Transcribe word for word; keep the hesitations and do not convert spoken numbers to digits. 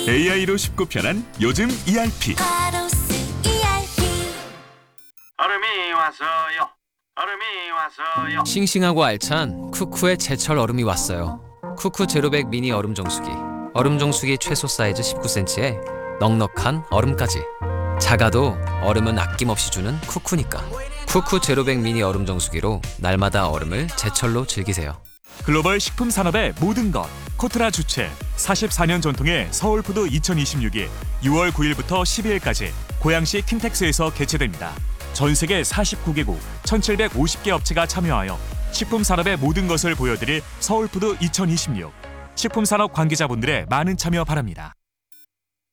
에이아이로 쉽고 편한 요즘 이알피. 하루스 이알피. 얼음이 왔어요. 얼음이 왔어요. 싱싱하고 알찬 쿠쿠의 제철 얼음이 왔어요. 쿠쿠 제로백 미니 얼음 정수기. 얼음 정수기 최소 사이즈 십구 센티미터에 넉넉한 얼음까지. 작아도 얼음은 아낌없이 주는 쿠쿠니까. 쿠쿠 제로백 미니 얼음 정수기로 날마다 얼음을 제철로 즐기세요. 글로벌 식품 산업의 모든 것. 코트라 주최 사십사 년 전통의 서울푸드 이천이십육이 유월 구일부터 십이일까지 고양시 킨텍스에서 개최됩니다. 전 세계 사십구 개국 천칠백오십 개 업체가 참여하여 식품 산업의 모든 것을 보여드릴 서울푸드 이천이십육. 식품 산업 관계자분들의 많은 참여 바랍니다.